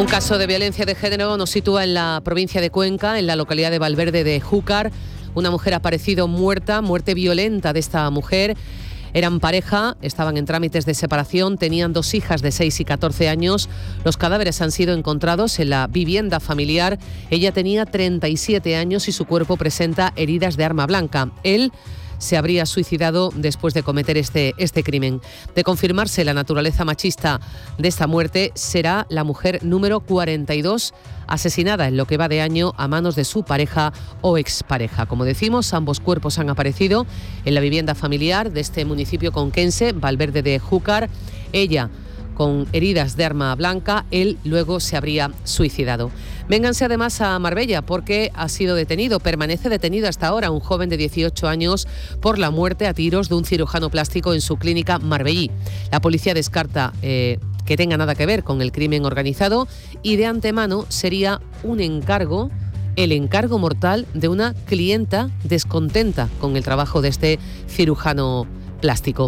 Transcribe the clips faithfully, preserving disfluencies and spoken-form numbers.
Un caso de violencia de género nos sitúa en la provincia de Cuenca, en la localidad de Valverde de Júcar. Una mujer ha aparecido muerta, muerte violenta de esta mujer. Eran pareja, estaban en trámites de separación, tenían dos hijas de seis y catorce años. Los cadáveres han sido encontrados en la vivienda familiar. Ella tenía treinta y siete años y su cuerpo presenta heridas de arma blanca. Él se habría suicidado después de cometer este, este crimen. De confirmarse la naturaleza machista de esta muerte, será la mujer número cuarenta y dos asesinada en lo que va de año a manos de su pareja o expareja. Como decimos, ambos cuerpos han aparecido en la vivienda familiar de este municipio conquense, Valverde de Júcar. Ella con heridas de arma blanca, él luego se habría suicidado. Vénganse además a Marbella porque ha sido detenido, permanece detenido hasta ahora un joven de dieciocho años por la muerte a tiros de un cirujano plástico en su clínica marbellí. La policía descarta eh, que tenga nada que ver con el crimen organizado y de antemano sería un encargo, el encargo mortal de una clienta descontenta con el trabajo de este cirujano plástico.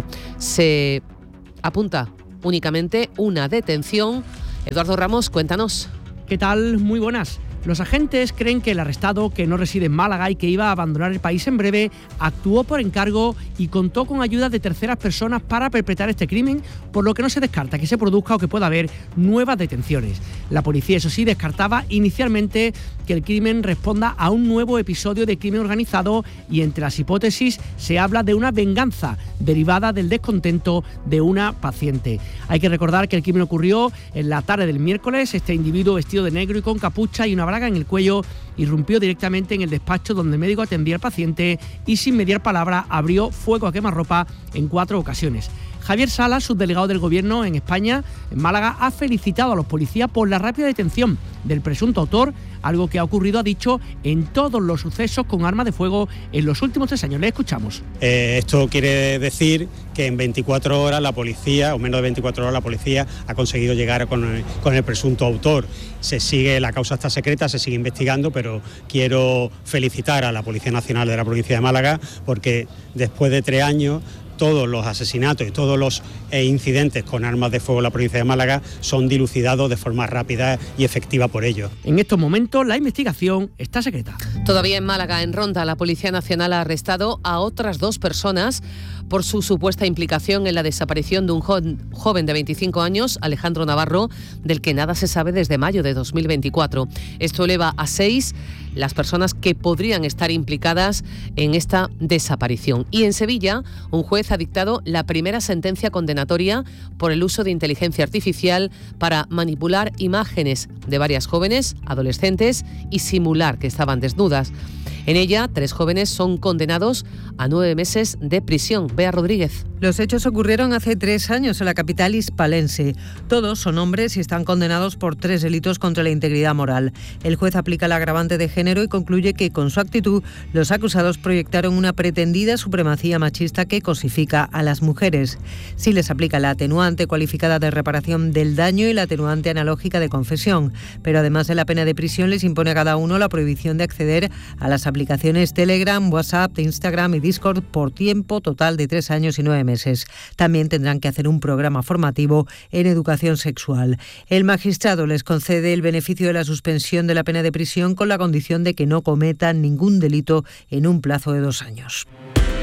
Se apunta únicamente una detención. Eduardo Ramos, cuéntanos. ¿Qué tal? Muy buenas. Los agentes creen que el arrestado, que no reside en Málaga y que iba a abandonar el país en breve, actuó por encargo y contó con ayuda de terceras personas para perpetrar este crimen, por lo que no se descarta que se produzca o que pueda haber nuevas detenciones. La policía, eso sí, descartaba inicialmente que el crimen responda a un nuevo episodio de crimen organizado y entre las hipótesis se habla de una venganza derivada del descontento de una paciente. Hay que recordar que el crimen ocurrió en la tarde del miércoles. Este individuo vestido de negro y con capucha y una braga en el cuello irrumpió directamente en el despacho donde el médico atendía al paciente y sin mediar palabra abrió fuego a quemarropa en cuatro ocasiones. Javier Sala, subdelegado del Gobierno en España, en Málaga, ha felicitado a los policías por la rápida detención del presunto autor, algo que ha ocurrido, ha dicho, en todos los sucesos con armas de fuego en los últimos tres años. Le escuchamos. Eh, esto quiere decir que en veinticuatro horas la policía, o menos de veinticuatro horas, la policía ha conseguido llegar con el, con el presunto autor. Se sigue, la causa está secreta, se sigue investigando, pero quiero felicitar a la Policía Nacional de la provincia de Málaga porque después de tres años todos los asesinatos y todos los eh, incidentes con armas de fuego en la provincia de Málaga son dilucidados de forma rápida y efectiva por ello. En estos momentos la investigación está secreta. Todavía en Málaga, en Ronda, la Policía Nacional ha arrestado a otras dos personas por su supuesta implicación en la desaparición de un joven, joven de veinticinco años, Alejandro Navarro, del que nada se sabe desde mayo de dos mil veinticuatro. Esto eleva a seis las personas que podrían estar implicadas en esta desaparición. Y en Sevilla, un juez ha dictado la primera sentencia condenatoria por el uso de inteligencia artificial para manipular imágenes de varias jóvenes, adolescentes, y simular que estaban desnudas. En ella, tres jóvenes son condenados a nueve meses de prisión. Bea Rodríguez. Los hechos ocurrieron hace tres años en la capital hispalense. Todos son hombres y están condenados por tres delitos contra la integridad moral. El juez aplica el agravante de género y concluye que, con su actitud, los acusados proyectaron una pretendida supremacía machista que cosifica a las mujeres. Sí les aplica la atenuante cualificada de reparación del daño y la atenuante analógica de confesión. Pero además de la pena de prisión, les impone a cada uno la prohibición de acceder a las aplicaciones Telegram, WhatsApp, Instagram y Discord por tiempo total de tres años y nueve meses. También tendrán que hacer un programa formativo en educación sexual. El magistrado les concede el beneficio de la suspensión de la pena de prisión con la condición de que no cometan ningún delito en un plazo de dos años.